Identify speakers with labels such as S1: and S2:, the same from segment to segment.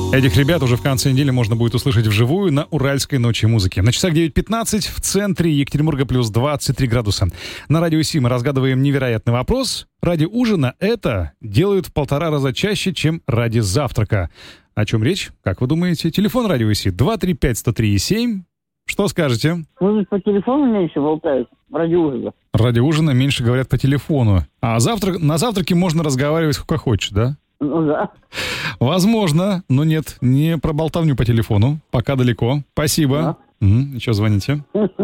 S1: Этих ребят уже в конце недели можно будет услышать вживую на Уральской ночи музыки. На часах 9:15 в центре Екатеринбурга плюс 23 градуса. На радио СИ мы разгадываем невероятный вопрос. Ради ужина это делают в 1,5 раза чаще, чем ради завтрака. О чем речь? Как вы думаете? Телефон радио СИ 235-103-7. Что скажете?
S2: Может, по телефону меньше болтают ради ужина?
S1: Ради ужина меньше говорят по телефону. А на завтраке можно разговаривать сколько хочешь, да?
S2: Ну да.
S1: Возможно, но нет, не про болтовню по телефону. Пока далеко. Спасибо.
S2: Да.
S1: Еще звоните.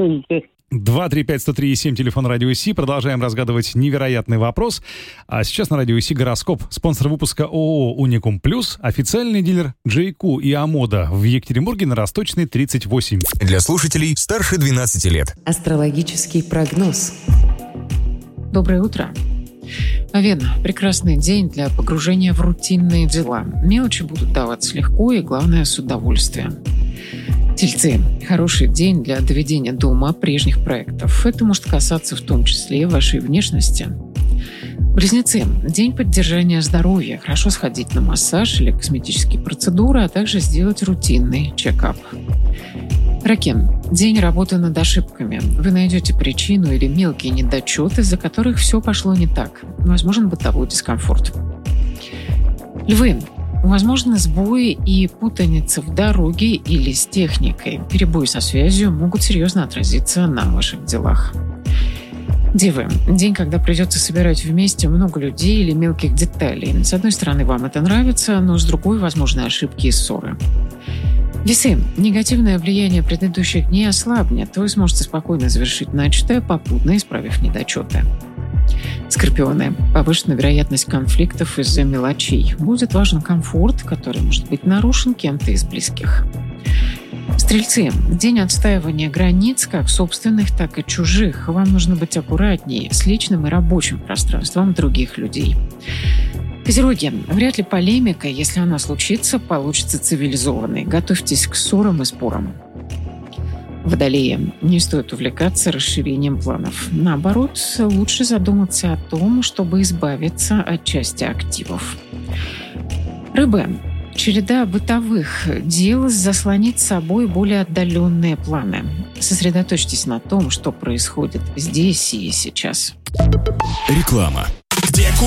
S1: 235-103-7, телефон радио СИ. Продолжаем разгадывать невероятный вопрос. А сейчас на радио СИ гороскоп. Спонсор выпуска ООО «Уникум Плюс», официальный дилер JQ и Амода в Екатеринбурге на Росточной, 38.
S3: Для слушателей старше 12 лет.
S4: Астрологический прогноз.
S5: Доброе утро. Овен. Прекрасный день для погружения в рутинные дела. Мелочи будут даваться легко и, главное, с удовольствием. Тельцы. Хороший день для доведения до ума прежних проектов. Это может касаться в том числе вашей внешности. Близнецы. День поддержания здоровья. Хорошо сходить на массаж или косметические процедуры, а также сделать рутинный чекап. Раки. День работы над ошибками. Вы найдете причину или мелкие недочеты, из-за которых все пошло не так. Возможен бытовой дискомфорт. Львы. Возможны сбои и путаница в дороге или с техникой. Перебои со связью могут серьезно отразиться на ваших делах. Девы. День, когда придется собирать вместе много людей или мелких деталей. С одной стороны, вам это нравится, но с другой, возможны ошибки и ссоры. Весы. Негативное влияние предыдущих дней ослабнет. Вы сможете спокойно завершить начатое, попутно исправив недочеты. Скорпионы. Повышенная вероятность конфликтов из-за мелочей. Будет важен комфорт, который может быть нарушен кем-то из близких. Стрельцы. День отстаивания границ, как собственных, так и чужих. Вам нужно быть аккуратнее с личным и рабочим пространством других людей. Козероги. Вряд ли полемика, если она случится, получится цивилизованной. Готовьтесь к ссорам и спорам. Водолеи. Не стоит увлекаться расширением планов. Наоборот, лучше задуматься о том, чтобы избавиться от части активов. Рыбы. Череда бытовых дел заслонит собой более отдаленные планы. Сосредоточьтесь на том, что происходит здесь и сейчас.
S3: Реклама.